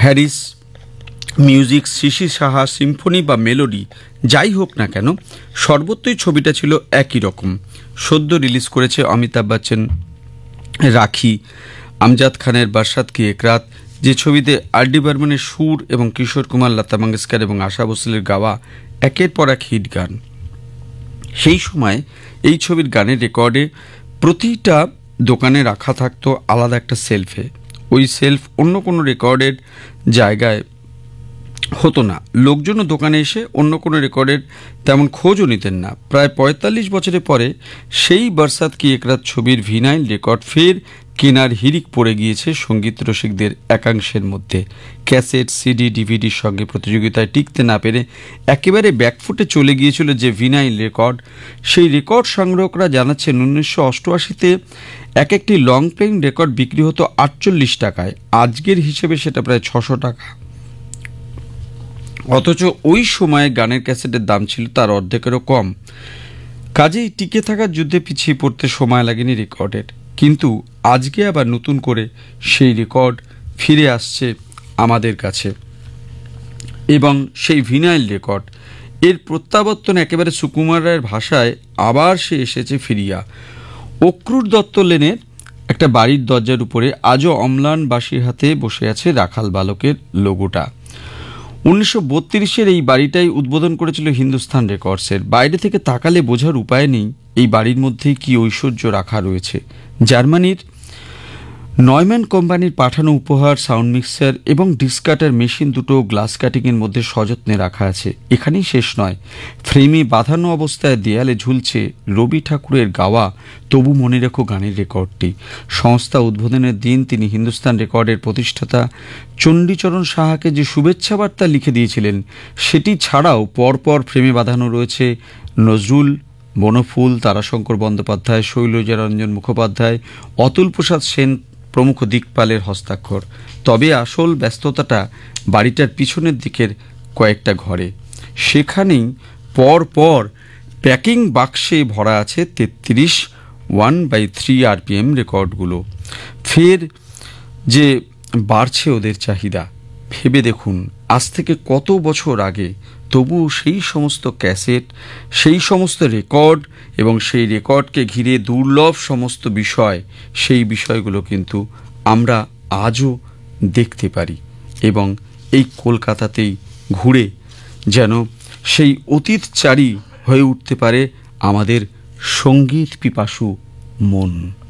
Harris music, শিশির Saha Symphony বা melody যাই হোক না কেন, সর্বত্রই ছবিটা ছিল একই রকম। সদ্য রিলিজ করেছে অমিতাভ বচ্চন রাখি, আমজাদ খানের বারসাত কি এক রাত, যে ছবিতে আর.ডি. বর্মনের সুর এবং কিশোর কুমার, লতা মঙ্গেশকর এবং আশা ভোসলের গাওয়া একের পর এক হিট গান। সেই সময় এই ছবির গানের রেকর্ডে প্রতিটা দোকানে রাখা থাকতো আলাদা একটা সেলফে। ওই সেলফ অন্য কোনো রেকর্ডের জায়গায় হতো না। লোকজনও দোকানে এসে অন্য কোনো রেকর্ডের তেমন খোঁজও নিতেন না। প্রায় ৪৫ বছরের পরে সেই বরসাত কি এক রাত ছবির ভিনাইল রেকর্ড ফের কেনার হিড়িক পড়ে গিয়েছে সঙ্গীত রসিকদের একাংশের মধ্যে। ক্যাসেট, সিডি, ডিভিডির সঙ্গে প্রতিযোগিতায় টিকতে না পেরে একেবারে ব্যাকফুটে চলে গিয়েছিল যে ভিনাইল রেকর্ড, সেই রেকর্ড সংগ্রাহকরা জানাচ্ছেন ১৯৮৮-তে এক একটি লং প্লেইং রেকর্ড বিক্রি হতো ৪৮ টাকায়, আজকের হিসেবে সেটা প্রায় ৬০০ টাকা। অথচ ওই সময়ে গানের ক্যাসেটের দাম ছিল তার অর্ধেকেরও কম। কাজেই টিকে থাকার যুদ্ধে পিছিয়ে পড়তে সময় লাগেনি রেকর্ডের। কিন্তু আজকে আবার নতুন করে সেই রেকর্ড ফিরে আসছে আমাদের কাছে, এবং সেই ভিনাইল রেকর্ড এর প্রত্যাবর্তন একেবারে সুকুমার রায়ের ভাষায় আবার সে এসেছে ফিরিয়া। অক্রুর দত্ত লেনের একটা বাড়ির দরজার উপরে আজও অম্লানবাসীর হাতে বসে আছে রাখাল বালকের লোগোটা। ১৯৩২-এর এই বাড়িটাই উদ্বোধন করেছিল হিন্দুস্তান রেকর্ডসের। বাইরে থেকে তাকালে বোঝার উপায় নেই এই বাড়ির মধ্যে কি ঐশ্বর্য রাখা রয়েছে। জার্মানির নয়ম্যান কোম্পানির পাঠানো উপহার, সাউন্ড মিক্সার এবং ডিসকাটার মেশিন দুটো গ্লাস কাটিংয়ের মধ্যে সযত্নে রাখা আছে। এখানেই শেষ নয়, ফ্রেমে বাঁধানো অবস্থায় দেয়ালে ঝুলছে রবি ঠাকুরের গাওয়া তবু মনে রেখো গানের রেকর্ডটি। সংস্থা উদ্বোধনের দিন তিনি হিন্দুস্তান রেকর্ডের প্রতিষ্ঠাতা চণ্ডীচরণ সাহাকে যে শুভেচ্ছা বার্তা লিখে দিয়েছিলেন, সেটি ছাড়াও পরপর ফ্রেমে বাঁধানো রয়েছে নজরুল, বনফুল, তারাশঙ্কর বন্দ্যোপাধ্যায়, শৈলজারঞ্জন মুখোপাধ্যায়, অতুল প্রসাদ সেন প্রমুখ দিকপালের হস্তাক্ষর। তবে আসল ব্যস্ততাটা বাড়িটার পিছনের দিকের কয়েকটা ঘরে। সেখানেই পর পর প্যাকিং বাক্সে ভরা আছে ৩৩ 1/3 RPM রেকর্ডগুলো। ফের যে বাড়ছে ওদের চাহিদা, ভেবে দেখুন আজ থেকে কত বছর আগে, তবুও সেই সমস্ত ক্যাসেট, সেই সমস্ত রেকর্ড এবং সেই রেকর্ডকে ঘিরে দুর্লভ সমস্ত বিষয়, সেই বিষয়গুলো কিন্তু আমরা আজও দেখতে পারি। এবং এই কলকাতাতেই ঘুরে যেন সেই অতীতচারী হয়ে উঠতে পারে আমাদের সঙ্গীত পিপাসু মন।